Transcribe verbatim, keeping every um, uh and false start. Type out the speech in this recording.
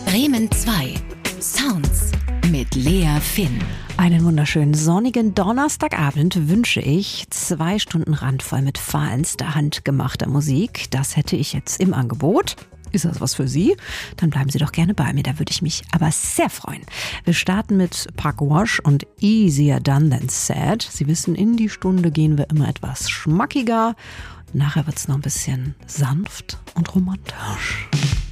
Bremen zwei. Sounds mit Lea Finn. Einen wunderschönen sonnigen Donnerstagabend wünsche ich. Zwei Stunden randvoll mit feinster handgemachter Musik. Das hätte ich jetzt im Angebot. Ist das was für Sie? Dann bleiben Sie doch gerne bei mir, da würde ich mich aber sehr freuen. Wir starten mit Park Wash und Easier Done Than Said. Sie wissen, in die Stunde gehen wir immer etwas schmackiger. Nachher wird es noch ein bisschen sanft und romantisch.